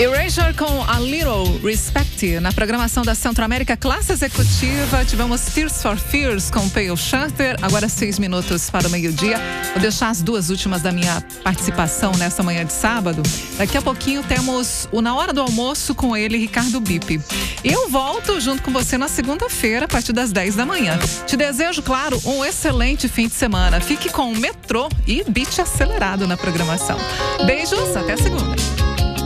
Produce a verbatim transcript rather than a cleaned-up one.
Erasure com A Little Respect. Na programação da Centro-América Classe Executiva, tivemos Tears for Fears com Pale Shutter. Agora seis minutos para o meio-dia. Vou deixar as duas últimas da minha participação nessa manhã de sábado. Daqui a pouquinho temos o Na Hora do Almoço com ele, Ricardo Bipe. Eu volto junto com você na segunda-feira, a partir das dez da manhã. Te desejo, claro, um excelente fim de semana. Fique com o Metrô e Beat acelerado na programação. Beijos, até segunda.